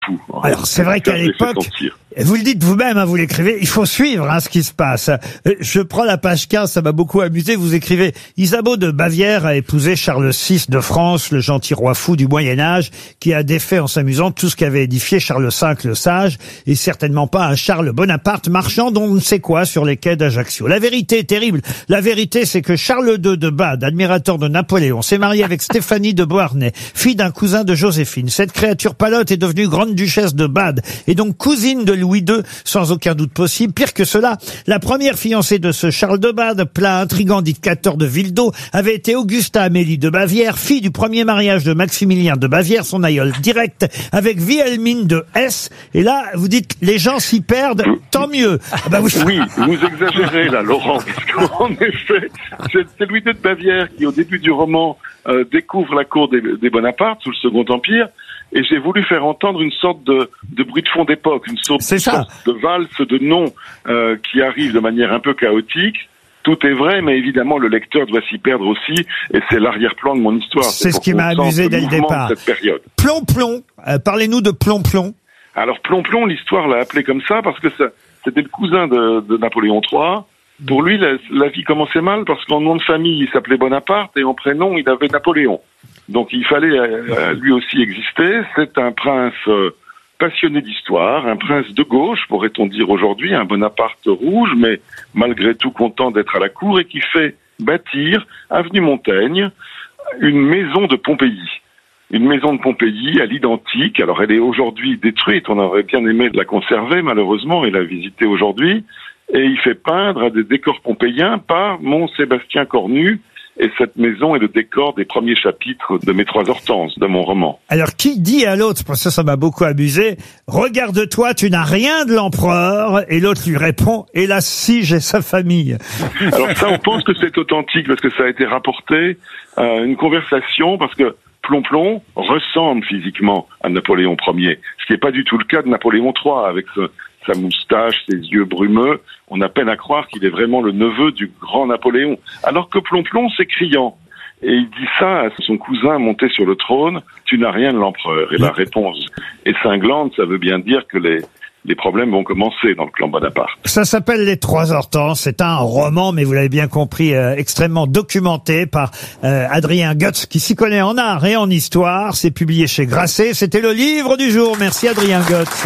fou. Alors c'est vrai qu'à l'époque, vous le dites vous-même, hein, vous l'écrivez, il faut suivre ce qui se passe. Je prends la page 15, ça m'a beaucoup amusé. Vous écrivez « Isabeau de Bavière a épousé Charles VI de France, le gentil roi fou du Moyen-Âge, qui a défait en s'amusant tout ce qu'avait édifié Charles V le sage, et certainement pas un Charles Bonaparte marchand dont on ne sait quoi sur les quais d'Ajaccio. La vérité est terrible. La vérité, c'est que Charles II de Bade, admirateur de Napoléon, s'est marié avec Stéphanie de Beauharnais, fille d'un cousin de Joséphine. Cette créature palote est devenue grande duchesse de Bade, et donc cousine de Louis II, sans aucun doute possible. Pire que cela, la première fiancée de ce Charles de Bade, plat intrigant dictateur de Villedot, avait été Augusta Amélie de Bavière, fille du premier mariage de Maximilien de Bavière, son aïeul direct, avec Wilhelmine de Hesse. Et là, vous dites, les gens s'y perdent, tant mieux. Oui, vous exagérez là, Laurent, parce qu'en effet, c'est Louis II de Bavière qui, au début du roman, découvre la cour des Bonaparte sous le Second Empire. Et j'ai voulu faire entendre une sorte de bruit de fond d'époque, une sorte de valse de noms qui arrive de manière un peu chaotique. Tout est vrai, mais évidemment, le lecteur doit s'y perdre aussi, et c'est l'arrière-plan de mon histoire. C'est ce qui m'a amusé dès le départ. De cette période. Plomb-plomb, parlez-nous de Plomb-plomb. Alors, Plomb-plomb, l'histoire l'a appelé comme ça parce que c'était le cousin de Napoléon III. Pour lui, la vie commençait mal parce qu'en nom de famille, il s'appelait Bonaparte, et en prénom, il avait Napoléon. Donc il fallait lui aussi exister. C'est un prince passionné d'histoire, un prince de gauche, pourrait-on dire aujourd'hui, un Bonaparte rouge, mais malgré tout content d'être à la cour, et qui fait bâtir, avenue Montaigne, une maison de Pompéi. Une maison de Pompéi à l'identique. Alors elle est aujourd'hui détruite, on aurait bien aimé la conserver malheureusement et la visiter aujourd'hui. Et il fait peindre à des décors pompéiens par Mont-Sébastien Cornu. Et cette maison est le décor des premiers chapitres de Mes Trois Hortenses, de mon roman. Alors, qui dit à l'autre, parce que ça m'a beaucoup amusé, « Regarde-toi, tu n'as rien de l'empereur », et l'autre lui répond, « Hélas, si, j'ai sa famille ». Alors ça, on pense que c'est authentique, parce que ça a été rapporté, une conversation, parce que Plomb-plomb ressemble physiquement à Napoléon Ier, ce qui n'est pas du tout le cas de Napoléon III, avec sa moustache, ses yeux brumeux. On a peine à croire qu'il est vraiment le neveu du grand Napoléon. Alors que Plomb-plomb, c'est criant. Et il dit ça à son cousin monté sur le trône, « Tu n'as rien de l'empereur ». Et la réponse est cinglante, ça veut bien dire que les problèmes vont commencer dans le clan Bonaparte. Ça s'appelle Les Trois Hortenses. C'est un roman, mais vous l'avez bien compris, extrêmement documenté par Adrien Goetz, qui s'y connaît en art et en histoire. C'est publié chez Grasset. C'était le livre du jour. Merci Adrien Goetz.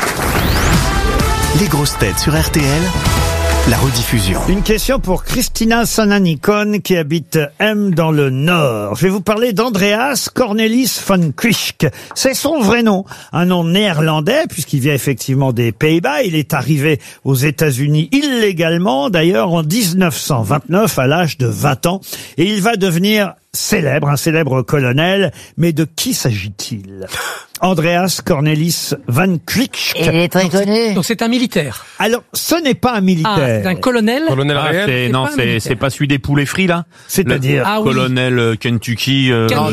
Les grosses têtes sur RTL, la rediffusion. Une question pour Christina Sananikon qui habite M dans le Nord. Je vais vous parler d'Andreas Cornelis von Quischt. C'est son vrai nom, un nom néerlandais puisqu'il vient effectivement des Pays-Bas. Il est arrivé aux États-Unis illégalement, d'ailleurs en 1929 à l'âge de 20 ans, et il va devenir un célèbre colonel. Mais de qui s'agit-il? Andreas Cornelis von Quischt. Il est très connu. Donc c'est un militaire. Alors, ce n'est pas un militaire. C'est un colonel. Colonel réel. C'est pas celui des poulets frits, là? C'est-à-dire? Colonel Kentucky,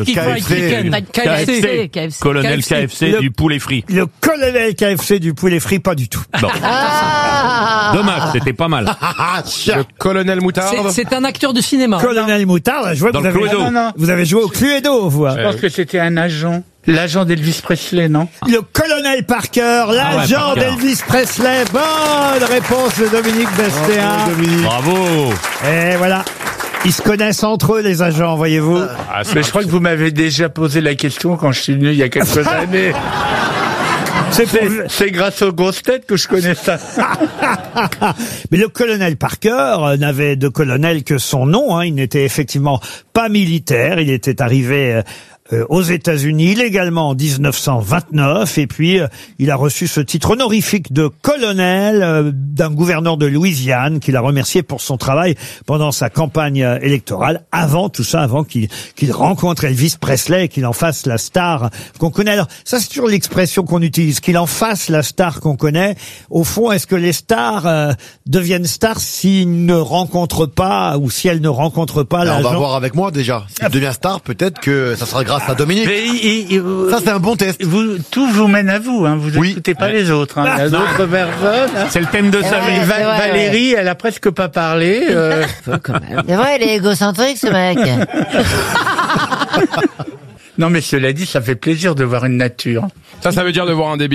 KFC. Colonel KFC du poulet frit. Le colonel KFC du poulet frit, pas du tout. Bon. Dommage, c'était pas mal. Le colonel Moutarde. C'est un acteur de cinéma. Colonel Moutarde, je vois que vous avez joué au Cluedo, vous. Je pense que c'était un agent. L'agent d'Elvis Presley, non? Le colonel Parker, l'agent d'Elvis Presley. Bonne réponse de Dominique Bestéen. Bravo. Et voilà. Ils se connaissent entre eux, les agents, voyez-vous. Mais je crois que vous m'avez déjà posé la question quand je suis venu il y a quelques années. C'est grâce aux grosses têtes que je connais ça. Mais le colonel Parker n'avait de colonel que son nom. Il n'était effectivement pas militaire. Il était arrivé aux États-Unis illégalement en 1929, et puis il a reçu ce titre honorifique de colonel d'un gouverneur de Louisiane qui l'a remercié pour son travail pendant sa campagne électorale, avant tout ça, avant qu'il rencontre Elvis Presley et qu'il en fasse la star qu'on connaît. Alors ça, c'est toujours l'expression qu'on utilise, qu'il en fasse la star qu'on connaît. Au fond, est-ce que les stars deviennent stars s'ils ne rencontrent pas, ou si elles ne rencontrent pas l'agent? On va voir avec moi déjà. S'il devient star, peut-être que ça sera grâce à Dominique. Ça, c'est un bon test. Tout vous mène à vous, vous n'écoutez pas les autres. Il y a d'autres personnes. C'est le thème de sa vie. Valérie, elle a presque pas parlé. C'est vrai, il est égocentrique, ce mec. Non, mais cela dit, ça fait plaisir de voir une nature. Ça veut dire de voir un débile.